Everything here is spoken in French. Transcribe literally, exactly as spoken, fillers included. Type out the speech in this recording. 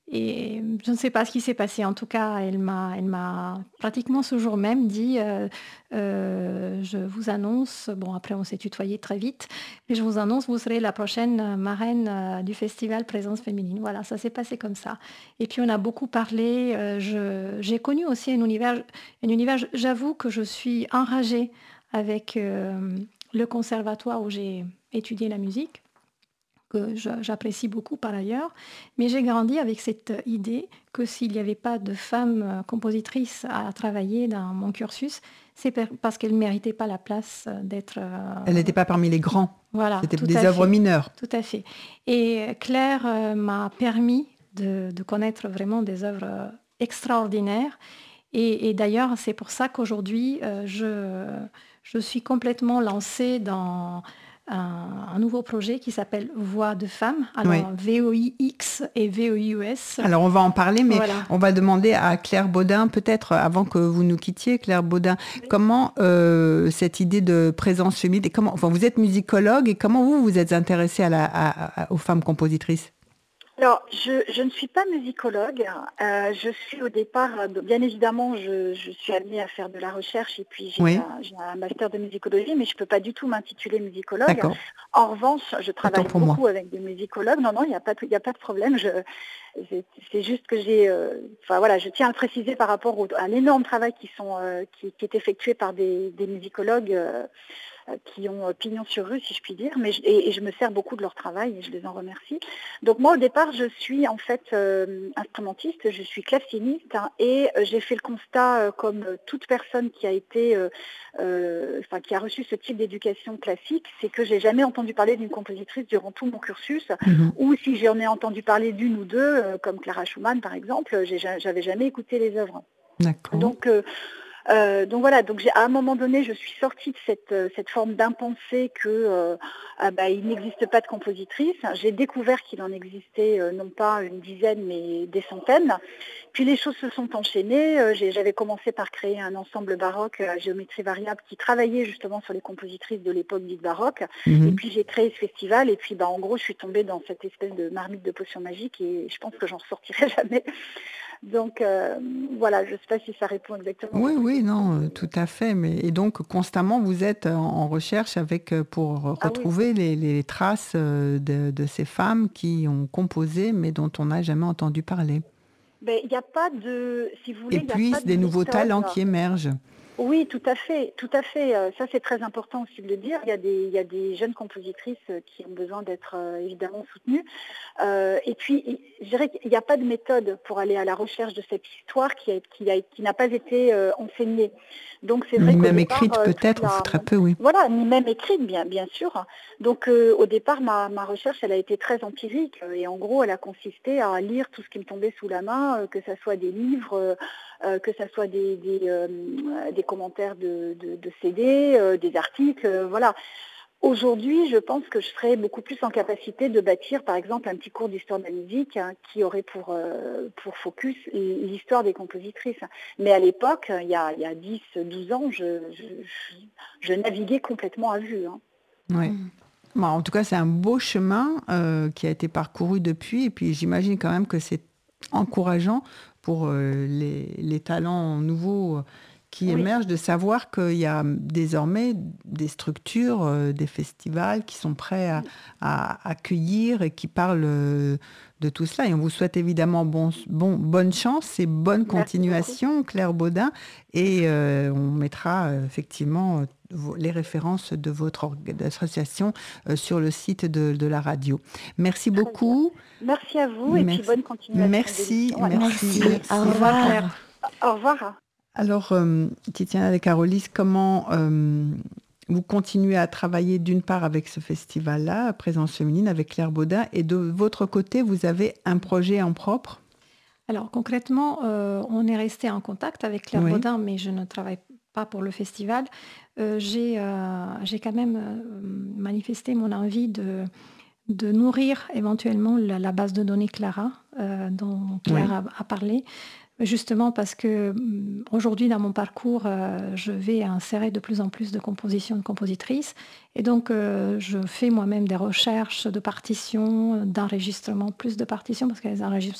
et je ne sais pas ce qui s'est passé. En tout cas, elle m'a elle m'a pratiquement ce jour même dit, heu heu: «Je vous annonce», bon après on s'est tutoyé très vite, mais «Je vous annonce, vous serez la prochaine, heu, marraine, heu, du festival Présence Féminine». Voilà, ça s'est passé comme ça et puis on a beaucoup parlé, heu, je j'ai connu aussi un univers un univers j j'avoue que je suis enragée avec, hem, le conservatoire où j'ai étudié la musique, que je j'apprécie beaucoup par ailleurs, mais j'ai grandi avec cette idée que s'il n'y avait pas de femmes, heu, compositrices à travailler dans mon cursus, c'est per parce qu'elles ne méritaient pas la place, heu, d'être, Elle n'était heu pas parmi les grands, voilà, c'était tout des à œuvres fait, mineures. tout à fait et Claire, heu, m'a permis de de connaître vraiment des œuvres, heu, extraordinaires et et d'ailleurs, c'est pour ça qu'aujourd'hui, heu, je je suis complètement lancée dans un un nouveau projet qui s'appelle Voix de femmes, Oui. alors V O I X et V O I U S. Alors on va en parler, mais Voilà. on va demander à Claire Baudin, peut-être avant que vous nous quittiez, Claire Baudin, Oui. comment, heu, cette idée de présence féminine et comment enfin vous êtes musicologue et comment vous, vous êtes intéressée à la à à aux femmes compositrices? Alors, je, je ne suis pas musicologue. Euh, je suis au départ, euh, bien évidemment, je, je suis amenée à faire de la recherche et puis j'ai Oui, un, j'ai un master de musicologie, mais je ne peux pas du tout m'intituler musicologue. d'accord, En revanche, je autant travaille pour moi. beaucoup avec des musicologues. Non, non, il n'y a pas, de- il y a pas de problème. Je, c'est c'est juste que j'ai, euh, enfin voilà, je tiens à le préciser par rapport au- à un énorme travail qui, sont, euh, qui, qui est effectué par des, des musicologues. euh, euh, qui ont euh, pignon sur rue, si je puis dire, mais je, et, et je me sers beaucoup de leur travail et je les en remercie. Donc moi, au départ, je suis en fait euh, instrumentiste, je suis claveciniste hein, et euh, j'ai fait le constat, euh, comme euh, toute personne qui a été, euh, euh, enfin qui a reçu ce type d'éducation classique, c'est que j'ai jamais entendu parler d'une compositrice durant tout mon cursus, Mmh. ou si j'en ai entendu parler d'une ou deux, euh, comme Clara Schumann par exemple, j'ai, j'avais jamais écouté les œuvres. D'accord. Donc, euh, euh, donc voilà, donc j'ai, à un moment donné, je suis sortie de cette, euh, cette forme d'impensé que euh, ah bah, il n'existe pas de compositrice. J'ai découvert qu'il en existait euh, non pas une dizaine, mais des centaines. Puis les choses se sont enchaînées. Euh, j'ai- j'avais commencé par créer un ensemble baroque à géométrie variable qui travaillait justement sur les compositrices de l'époque dite baroque. Et Mmh. puis j'ai créé ce festival. Et puis bah, en gros, je suis tombée dans cette espèce de marmite de potion magique et je pense que j'en sortirai jamais. Donc euh, voilà, je ne sais pas si ça répond exactement à Oui, votre oui, question. non, heu, tout à fait, mais et donc constamment vous êtes en en recherche avec, heu, pour Ah oui. retrouver les les traces, heu, de de ces femmes qui ont composé, mais dont on n'a jamais entendu parler. Ben, il n'y a pas de, si vous Et voulez, il n'y a puis pas de des nouveaux méthode. talents qui émergent. Oui, tout à fait, tout à fait. Euh, Ça, c'est très important aussi de le dire. Il y a des, il y a des jeunes compositrices euh, qui ont besoin d'être euh, évidemment soutenues. Euh, et puis, il- je dirais qu'il n'y a pas de méthode pour aller à la recherche de cette histoire qui a- qui a- qui n'a pas été euh, enseignée. Donc, c'est vrai Ni qu'au même départ, écrite euh, toute peut-être, ou la, très peu, oui. voilà, ni même écrite, bien, bien sûr. Donc, euh, au départ, ma, ma recherche, elle a été très empirique. euh, Et en gros, elle a consisté à lire tout ce qui me tombait sous la main, euh, que ce soit des livres. euh, euh, que ce soit des, des, euh, des commentaires de, de, de C D, euh, des articles, euh, voilà. Aujourd'hui, je pense que je serais beaucoup plus en capacité de bâtir, par exemple, un petit cours d'histoire de la musique hein, qui aurait pour, euh, pour focus l'histoire des compositrices. Mais à l'époque, il y a, il y a dix, douze ans, je, je, je, je naviguais complètement à vue. Hein. Ouais. Mmh. Bah, en tout cas, c'est un beau chemin, heu, qui a été parcouru depuis et puis j'imagine quand même que c'est encourageant pour, heu, les les talents nouveaux, heu, qui Oui, émergent, de savoir qu'il y a, mmh, désormais des structures, heu, des festivals qui sont prêts à à accueillir et qui parlent, heu, de tout cela et on vous souhaite évidemment bon bon bonne chance et bonne merci beaucoup. continuation, Claire Baudin et heu, on mettra, heu, effectivement, heu, vos les références de votre org association, heu, sur le site de de la radio. Merci Très bien. beaucoup. Merci à vous et puis Merci. bonne continuation Merci, d'émission alors. merci, Merci, au merci. Au revoir, revoir. Claire. Au Au revoir. Alors, hem, Titiana De Carolis, comment, hem, vous continuez à travailler d'une part avec ce festival-là, Présence féminine, avec Claire Baudin et de votre côté, vous avez un projet en propre? Alors concrètement, heu, on est resté en contact avec Claire Oui, Baudin, mais je ne travaille pas pour le festival. Heu, j'ai, heu, j'ai quand même, heu, manifesté mon envie de de nourrir éventuellement la la base de données Clara, heu, dont Claire oui. a a parlé. Justement parce que, mmh, aujourd'hui dans mon parcours, heu, je vais insérer de plus en plus de compositions de compositrices et donc heu, je fais moi-même des recherches de partitions, d'enregistrements, plus de partitions parce qu'elles enregistrent